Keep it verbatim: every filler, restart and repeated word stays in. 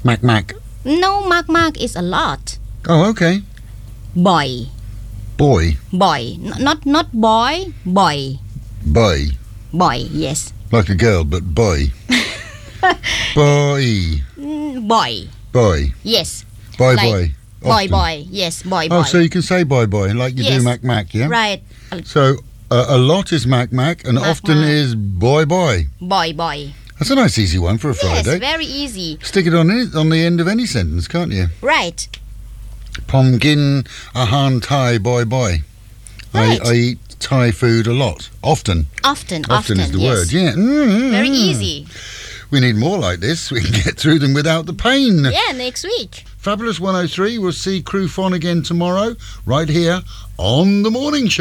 Mac Mac. No, Mac Mac is a lot. Oh, okay. Boy. Boy. Boy. N- not not boy. Boy. Boy. Boy. Yes. Like a girl, but boy. Boy. Mm, boy. Boy. Yes. Boy, Like- boy. Boy, Often. boy. Yes, boy, boy. Oh, so you can say boy, boy, like you Yes. do Mac Mac, yeah? Right. So uh, a lot is Mac Mac, and Mac often Mac. is boy, boy. Boy, boy. That's a nice, easy one for a Yes, Friday. very easy. Stick it on any, on the end of any sentence, can't you? Right. Pomgin ahan Thai boy, boy. Right. I, I eat Thai food a lot. Often. Often, often. Often is the yes. word, yeah. Mm, Very mm. easy. We need more like this. We can get through them without the pain. Yeah, next week. Fabulous one oh three. We'll see Crew Fon again tomorrow, right here on The Morning Show.